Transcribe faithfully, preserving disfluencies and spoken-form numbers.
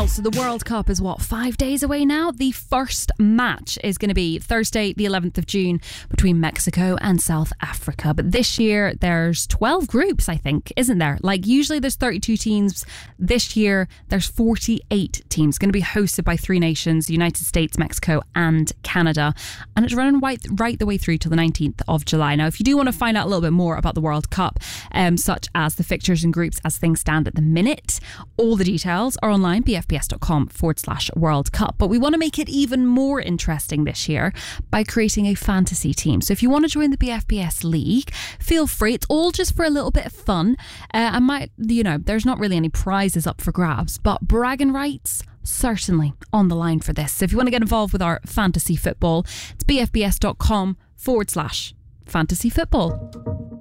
Well, so the World Cup is what, five days away now? The first match is going to be Thursday, the eleventh of June, between Mexico and South Africa. But this year, there's twelve groups, I think, isn't there? Like, usually there's thirty-two teams. This year, there's forty-eight teams. Going to be hosted by three nations, the United States, Mexico, and Canada. And it's running right, right the way through to the nineteenth of July. Now, if you do want to find out a little bit more about the World Cup, um, such as the fixtures and groups as things stand at the minute, all the details are online, bfbs.com forward slash World Cup. But we want to make it even more interesting this year by creating a fantasy team. So if you want to join the B F B S League, feel free. It's all just for a little bit of fun. Uh, I might, you know, there's not really any prizes up for grabs, but bragging rights certainly on the line for this. So if you want to get involved with our fantasy football, it's bfbs.com forward slash fantasy football.